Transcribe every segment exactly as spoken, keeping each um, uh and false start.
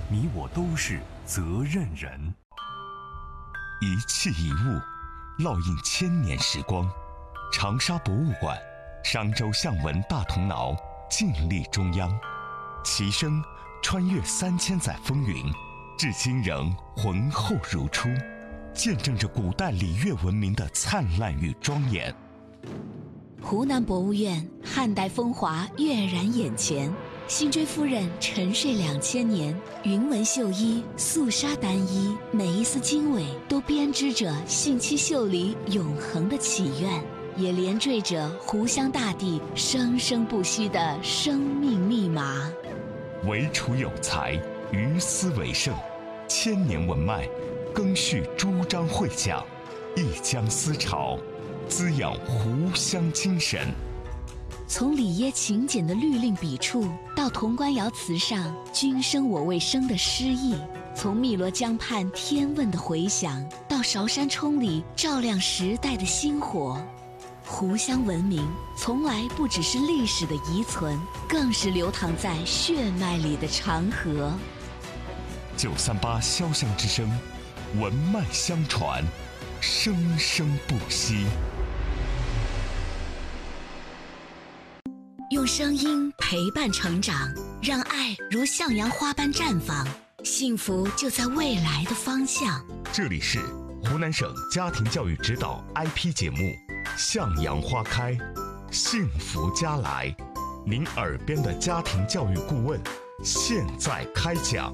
你我都是责任人。一器一物，烙印千年时光。长沙博物馆，商周象纹大铜挠，静立中央，其声穿越三千载风云，至今仍浑厚如初，见证着古代礼乐文明的灿烂与庄严。 湖南博物院汉代风华跃然眼前，辛追夫人沉睡两千年，云纹绣衣，素纱单衣，每一丝经纬都编织着信息秀里永恒的祈愿，也连缀着湖湘大地生生不息的生命密码。 惟楚有才，于斯为盛，千年文脉，更续朱张会讲，一江思潮，滋养湖湘精神。 从里耶勤俭的律令笔触，到潼关窑瓷上君生我未生的诗意；从汨罗江畔天问的回响，到韶山冲里照亮时代的星火。湖湘文明从来不只是历史的遗存，更是流淌在血脉里的长河。 九三八潇湘之声，文脉相传，生生不息。 用声音陪伴成长，让爱如向阳花般绽放，幸福就在未来的方向。 这里是湖南省家庭教育指导 I P 节目《向阳花开，幸福家来》，您耳边的家庭教育顾问现在开讲。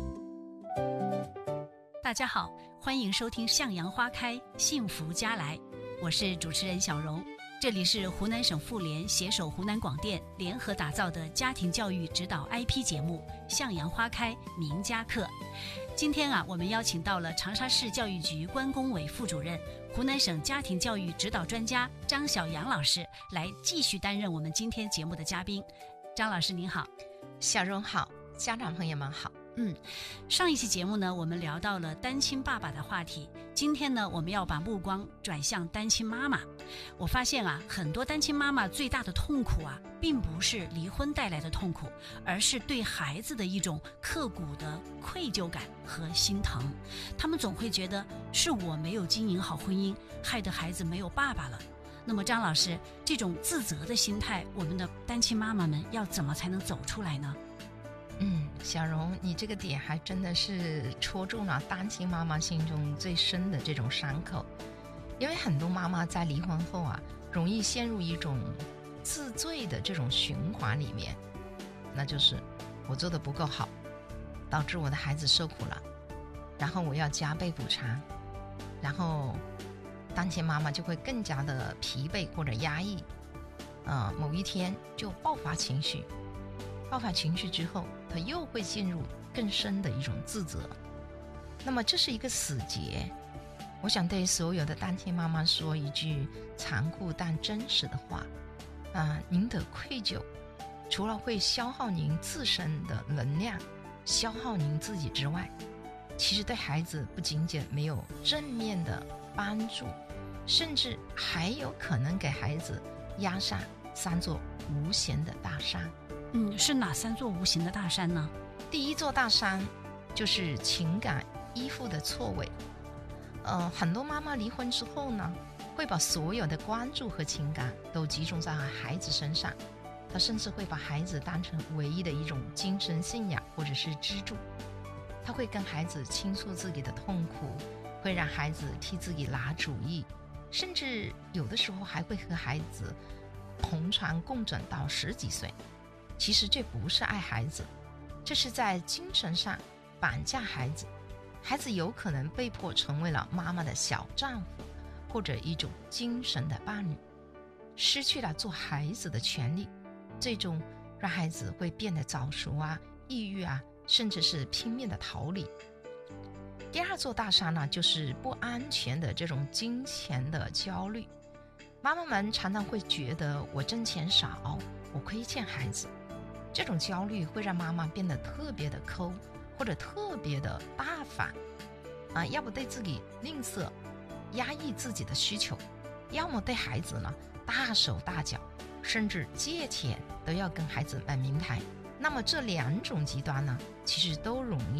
大家好，欢迎收听《向阳花开，幸福家来》，我是主持人小荣。这里是湖南省妇联携手湖南广电联合打造的家庭教育指导 I P 节目《向阳花开名家课》。今天啊，我们邀请到了长沙市教育局关工委副主任、湖南省家庭教育指导专家张晓阳老师来继续担任我们今天节目的嘉宾。张老师您好。 小荣好，家长朋友们好。 嗯，上一期节目呢，我们聊到了单亲爸爸的话题。今天呢，我们要把目光转向单亲妈妈。我发现啊，很多单亲妈妈最大的痛苦啊，并不是离婚带来的痛苦，而是对孩子的一种刻骨的愧疚感和心疼。他们总会觉得是我没有经营好婚姻，害得孩子没有爸爸了。那么张老师，这种自责的心态，我们的单亲妈妈们要怎么才能走出来呢？ 嗯，小荣，你这个点还真的是戳中了单亲妈妈心中最深的这种伤口。因为很多妈妈在离婚后啊，容易陷入一种自罪的这种循环里面，那就是我做的不够好，导致我的孩子受苦了，然后我要加倍补偿，然后单亲妈妈就会更加的疲惫或者压抑，呃，某一天就爆发情绪，爆发情绪之后，她又会进入更深的一种自责。那么这是一个死结。我想对所有的单亲妈妈说一句残酷但真实的话啊、呃，您的愧疚除了会消耗您自身的能量，消耗您自己之外，其实对孩子不仅仅没有正面的帮助，甚至还有可能给孩子压上三座无形的大山。 嗯，是哪三座无形的大山呢？ 第一座大山就是情感依附的错位。呃，很多妈妈离婚之后呢，会把所有的关注和情感都集中在孩子身上，她甚至会把孩子当成唯一的一种精神信仰或者是支柱。她会跟孩子倾诉自己的痛苦，会让孩子替自己拿主意，甚至有的时候还会和孩子同床共枕到十几岁。其实这不是爱孩子，这是在精神上绑架孩子。孩子有可能被迫成为了妈妈的小丈夫，或者一种精神的伴侣，失去了做孩子的权利，最终让孩子会变得早熟啊、抑郁啊，甚至是拼命的逃离。第二座大山呢，就是不安全的这种金钱的焦虑。妈妈们常常会觉得我挣钱少，我亏欠孩子，这种焦虑会让妈妈变得特别的抠，或者特别的大方啊，要不对自己吝啬，压抑自己的需求，要么对孩子呢大手大脚，甚至借钱都要跟孩子们明谈。那么这两种极端呢，其实都容易